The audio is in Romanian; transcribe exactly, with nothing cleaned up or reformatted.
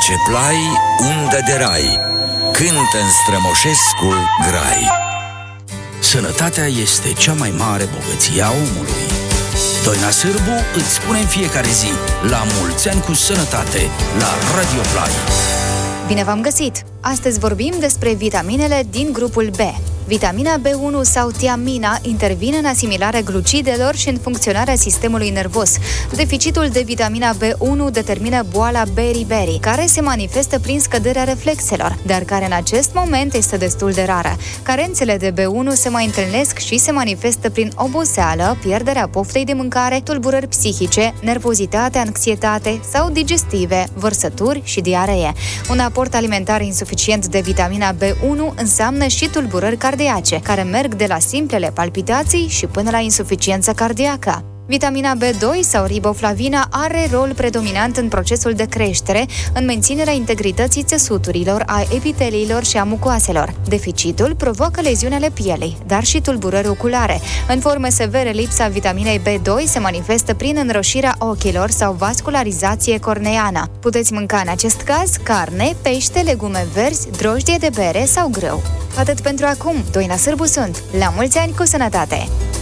Dulce plai, undă de rai, cântă în Strămoșescu grai. Sănătatea este cea mai mare bogăție a omului. Doina Sârbu îți spune în fiecare zi: la mulți ani cu sănătate, la Radio Play. Bine v-am găsit! Astăzi vorbim despre vitaminele din grupul B. Vitamina B unu sau tiamina intervine în asimilarea glucidelor și în funcționarea sistemului nervos. Deficitul de vitamina B unu determină boala beriberi, care se manifestă prin scăderea reflexelor, dar care în acest moment este destul de rară. Carențele de B unu se mai întâlnesc și se manifestă prin oboseală, pierderea poftei de mâncare, tulburări psihice, nervozitate, anxietate sau digestive, vărsături și diaree. Un aport alimentar insuficient de vitamina B unu înseamnă și tulburări cardiace, care merg de la simplele palpitații și până la insuficiență cardiacă. Vitamina B doi sau riboflavina are rol predominant în procesul de creștere, în menținerea integrității țesuturilor, a epiteliilor și a mucoaselor. Deficitul provoacă leziuni ale pielei, dar și tulburări oculare. În forme severe, lipsa vitaminei B doi se manifestă prin înroșirea ochilor sau vascularizație corneană. Puteți mânca în acest caz carne, pește, legume verzi, drojdie de bere sau grâu. Atât pentru acum, Doina Sârbu sunt. La mulți ani cu sănătate!